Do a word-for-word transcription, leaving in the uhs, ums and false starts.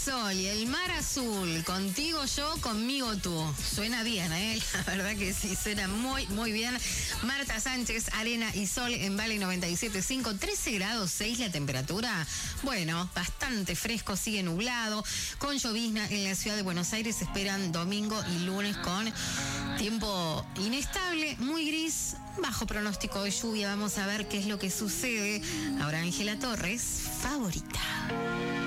sol y el mar azul, contigo yo, conmigo tú. Suena bien, ¿eh? La verdad que sí, suena muy, muy bien. Marta Sánchez, arena y sol en Vale noventa y siete punto cinco, trece grados seis la temperatura. Bueno, bastante fresco, sigue nublado, con llovizna en la ciudad de Buenos Aires. Se esperan domingo y lunes con tiempo inestable, muy gris, bajo pronóstico de lluvia. Vamos a ver qué es lo que sucede. Ahora Ángela Torres, favorita.